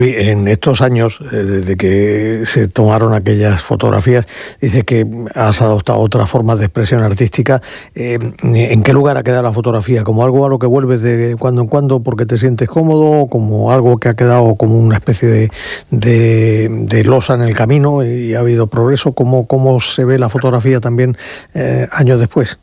En estos años, desde que se tomaron aquellas fotografías, dices que has adoptado otras formas de expresión artística. ¿En qué lugar ha quedado la fotografía? ¿Como algo a lo que vuelves de cuando en cuando porque te sientes cómodo? ¿Como algo que ha quedado como una especie de losa en el camino y ha habido progreso? ¿Cómo se ve la fotografía también años después?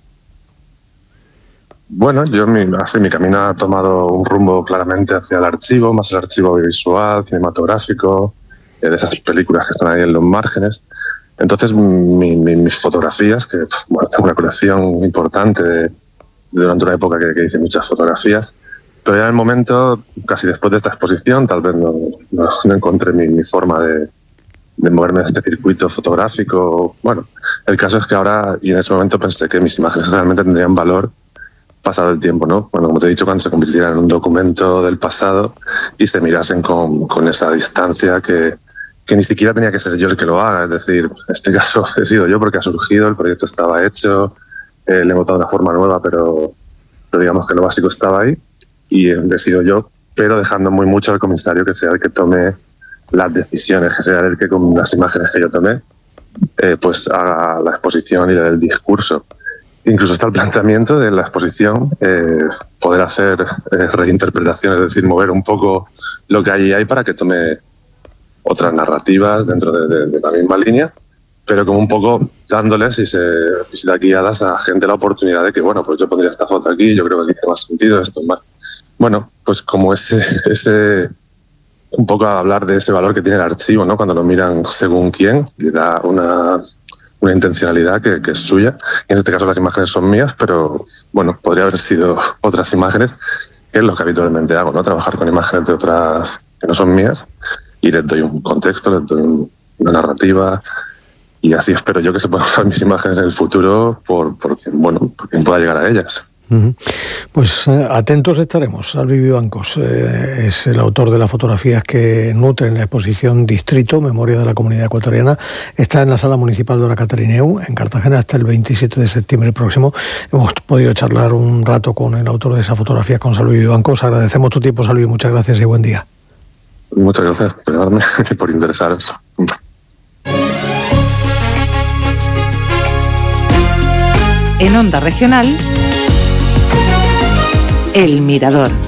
Bueno, mi camino ha tomado un rumbo claramente hacia el archivo, más el archivo audiovisual, cinematográfico, de esas películas que están ahí en los márgenes. Entonces, mis fotografías, que tengo una colección importante durante una época que hice muchas fotografías, pero ya en el momento, casi después de esta exposición, tal vez no encontré mi forma de moverme en este circuito fotográfico. Bueno, el caso es que ahora, y en ese momento pensé que mis imágenes realmente tendrían valor pasado el tiempo, ¿no? Bueno, como te he dicho, cuando se convirtieran en un documento del pasado y se mirasen con esa distancia que ni siquiera tenía que ser yo el que lo haga. Es decir, en este caso he sido yo porque ha surgido, el proyecto estaba hecho, le he botado de una forma nueva, pero digamos que lo básico estaba ahí y he sido yo, pero dejando muy mucho al comisario que sea el que tome las decisiones, que sea el que con las imágenes que yo tomé, pues haga la exposición y le dé el discurso. Incluso está el planteamiento de la exposición, poder hacer reinterpretaciones, es decir, mover un poco lo que allí hay para que tome otras narrativas dentro de la misma línea, pero como un poco dándoles y visitas guiadas a gente la oportunidad de que, bueno, pues yo pondría esta foto aquí, yo creo que aquí tiene más sentido, esto más. Bueno, pues como ese un poco a hablar de ese valor que tiene el archivo, ¿no? Cuando lo miran según quién, le da una intencionalidad que es suya. Y en este caso las imágenes son mías, pero bueno, podría haber sido otras imágenes, que es lo que habitualmente hago, ¿no? Trabajar con imágenes de otras que no son mías y les doy un contexto, les doy una narrativa y así espero yo que se puedan usar mis imágenes en el futuro por quien pueda llegar a ellas. Pues atentos estaremos. Salvi Vivancos es el autor de las fotografías que nutren la exposición Distrito, Memoria de la Comunidad Ecuatoriana. Está en la Sala Municipal Dora Caterinaeu, en Cartagena, hasta el 27 de septiembre próximo. Hemos podido charlar un rato con el autor de esas fotografías, con Salvi Vivancos. Agradecemos tu tiempo, Salvi. Muchas gracias y buen día. Muchas gracias por llamarme y por interesaros. En Onda Regional, El Mirador.